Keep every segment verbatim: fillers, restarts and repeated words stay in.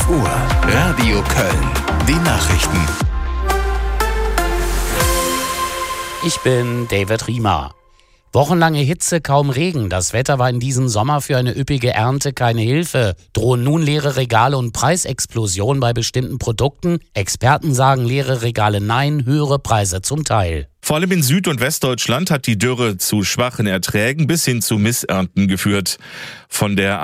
Uhr. Radio Köln. Die Nachrichten. Ich bin David Riemer. Wochenlange Hitze, kaum Regen. Das Wetter war in diesem Sommer für eine üppige Ernte keine Hilfe. Drohen nun leere Regale und Preisexplosion bei bestimmten Produkten? Experten sagen leere Regale nein, höhere Preise zum Teil. Vor allem in Süd- und Westdeutschland hat die Dürre zu schwachen Erträgen bis hin zu Missernten geführt. Von der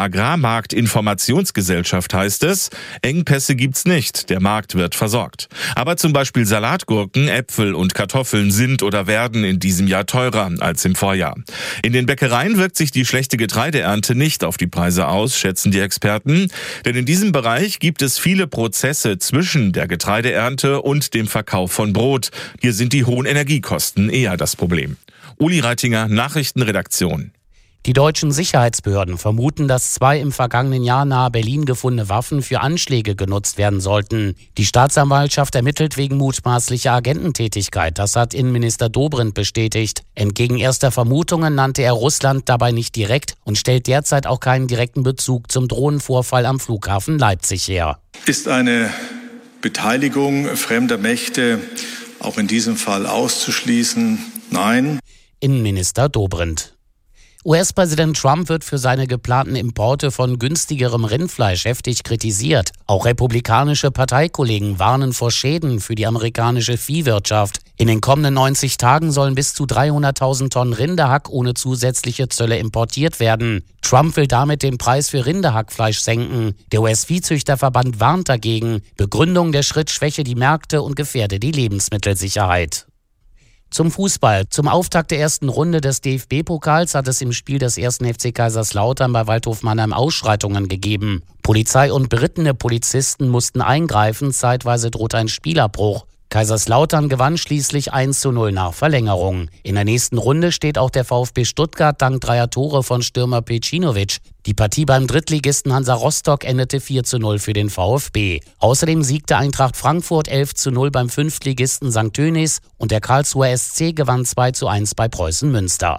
Agrarmarkt-Informationsgesellschaft heißt es, Engpässe gibt's nicht, der Markt wird versorgt. Aber zum Beispiel Salatgurken, Äpfel und Kartoffeln sind oder werden in diesem Jahr teurer als im Vorjahr. In den Bäckereien wirkt sich die schlechte Getreideernte nicht auf die Preise aus, schätzen die Experten. Denn in diesem Bereich gibt es viele Prozesse zwischen der Getreideernte und dem Verkauf von Brot. Hier sind die hohen Energiekosten eher das Problem. Uli Reitinger, Nachrichtenredaktion. Die deutschen Sicherheitsbehörden vermuten, dass zwei im vergangenen Jahr nahe Berlin gefundene Waffen für Anschläge genutzt werden sollten. Die Staatsanwaltschaft ermittelt wegen mutmaßlicher Agententätigkeit. Das hat Innenminister Dobrindt bestätigt. Entgegen erster Vermutungen nannte er Russland dabei nicht direkt und stellt derzeit auch keinen direkten Bezug zum Drohnenvorfall am Flughafen Leipzig her. Ist eine Beteiligung fremder Mächte auch in diesem Fall auszuschließen? Nein. Innenminister Dobrindt. U S-Präsident Trump wird für seine geplanten Importe von günstigerem Rindfleisch heftig kritisiert. Auch republikanische Parteikollegen warnen vor Schäden für die amerikanische Viehwirtschaft. In den kommenden neunzig Tagen sollen bis zu dreihunderttausend Tonnen Rinderhack ohne zusätzliche Zölle importiert werden. Trump will damit den Preis für Rinderhackfleisch senken. Der U S-Viehzüchterverband warnt dagegen. Begründung: der Schritt schwäche die Märkte und gefährde die Lebensmittelsicherheit. Zum Fußball. Zum Auftakt der ersten Runde des D F B-Pokals hat es im Spiel des ersten F C Kaiserslautern bei Waldhof Mannheim Ausschreitungen gegeben. Polizei und berittene Polizisten mussten eingreifen, zeitweise droht ein Spielabbruch. Kaiserslautern gewann schließlich eins zu null nach Verlängerung. In der nächsten Runde steht auch der VfB Stuttgart dank dreier Tore von Stürmer Pecinovic. Die Partie beim Drittligisten Hansa Rostock endete vier zu null für den VfB. Außerdem siegte Eintracht Frankfurt elf zu null beim Fünftligisten Sankt Tönis und der Karlsruher S C gewann zwei zu eins bei Preußen Münster.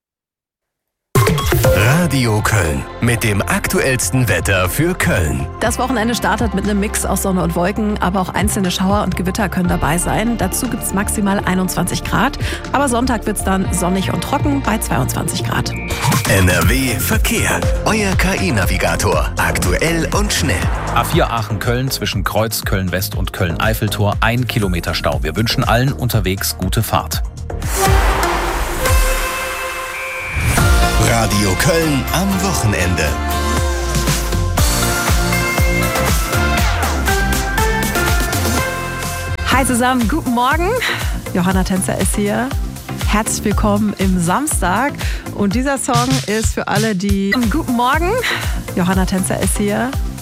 Radio Köln mit dem aktuellsten Wetter für Köln. Das Wochenende startet mit einem Mix aus Sonne und Wolken, aber auch einzelne Schauer und Gewitter können dabei sein. Dazu gibt es maximal einundzwanzig Grad, aber Sonntag wird es dann sonnig und trocken bei zweiundzwanzig Grad. N R W Verkehr. Euer K I-Navigator. Aktuell und schnell. A vier Aachen-Köln zwischen Kreuz, Köln-West und Köln-Eiffeltor. Ein Kilometer Stau. Wir wünschen allen unterwegs gute Fahrt. Radio Köln am Wochenende. Hi zusammen, guten Morgen. Johanna Tänzer ist hier. Herzlich willkommen im Samstag. Und dieser Song ist für alle, die... Guten Morgen. Johanna Tänzer ist hier.